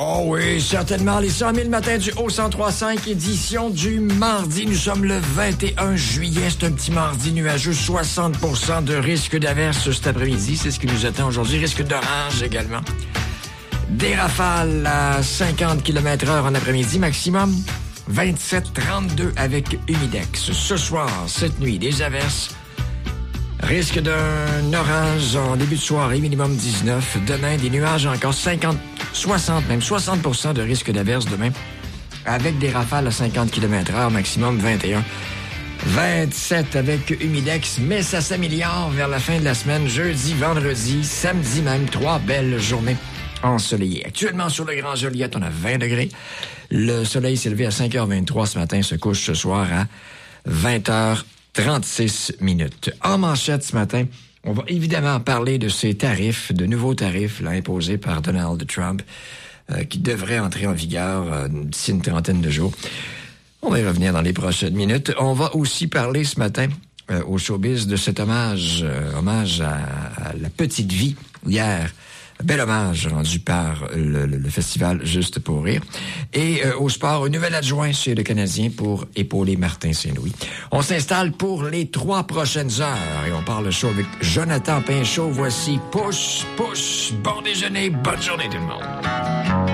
Oh oui, certainement. Les 100 000 matins du Haut-103.5, édition du mardi. Nous sommes le 21 juillet. C'est un petit mardi nuageux. 60% de risque d'averse cet après-midi. C'est ce qui nous attend aujourd'hui. Risque d'orage également. Des rafales à 50 km/h en après-midi. Maximum 27-32 avec humidex. Ce soir, cette nuit, des averses. Risque d'un orage en début de soirée, minimum 19. Demain, des nuages encore 60% de risque d'averse demain. Avec des rafales à 50 km/h, maximum 21. 27 avec humidex, mais ça s'améliore vers la fin de la semaine. Jeudi, vendredi, samedi même, 3 belles journées ensoleillées. Actuellement, sur le Grand Joliette, on a 20 degrés. Le soleil s'est levé à 5h23 ce matin, se couche ce soir à 20h36 minutes. En manchette ce matin, on va évidemment parler de ces tarifs, de nouveaux tarifs là, imposés par Donald Trump, qui devraient entrer en vigueur d'ici une trentaine de jours. On va y revenir dans les prochaines minutes. On va aussi parler ce matin au showbiz de cet hommage à la petite vie hier. Bel hommage rendu par le festival Juste pour rire. Et au sport, un nouvel adjoint chez le Canadien pour épauler Martin Saint-Louis. On s'installe pour les 3 prochaines heures et on parle le show avec Jonathan Pinchot. Voici Pousse, Pousse. Bon déjeuner, bonne journée tout le monde.